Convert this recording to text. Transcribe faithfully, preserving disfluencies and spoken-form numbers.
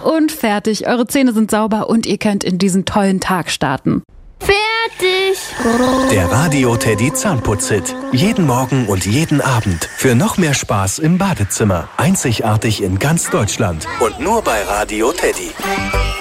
und fertig. Eure Zähne sind sauber und ihr könnt in diesen tollen Tag starten. Fertig! Der Radio Teddy Zahnputz-Hit. Jeden Morgen und jeden Abend. Für noch mehr Spaß im Badezimmer. Einzigartig in ganz Deutschland. Und nur bei Radio Teddy.